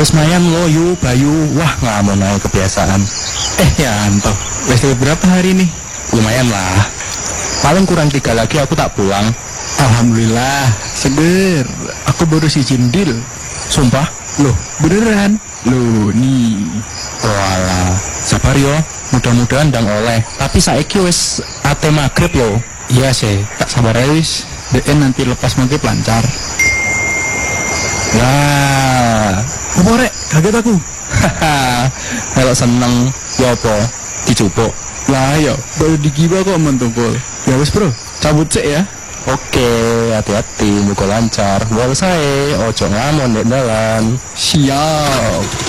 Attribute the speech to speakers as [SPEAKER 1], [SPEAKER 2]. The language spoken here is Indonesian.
[SPEAKER 1] Wes mayan loyu, Bayu. Wah, ngamun ae kebiasaan.
[SPEAKER 2] Yanto, wis berapa hari nih?
[SPEAKER 1] Lumayan lah. Paling kurang 3 lagi aku tak pulang.
[SPEAKER 2] Alhamdulillah, seger. Aku baru si Jindil.
[SPEAKER 1] Sumpah?
[SPEAKER 2] Loh, beneran? Loh, nih.
[SPEAKER 1] Walah, sabar yo. Mudah-mudahan ndang oleh. Tapi saiki wis ate magrib yo.
[SPEAKER 2] Iya sih, tak sabar aja wis. DN nanti lepas maghrib lancar.
[SPEAKER 1] Lah,
[SPEAKER 2] Apa rek? Kaget aku.
[SPEAKER 1] haha. Kalau seneng yo apa? Dicupuk.
[SPEAKER 2] Lah yo, baru digibah kok mentungkul. Ya wis bro, cabut sik ya.
[SPEAKER 1] Oke, hati-hati, muka lancar. Wal sae, ojo ngamon nek dalan.
[SPEAKER 2] Siap.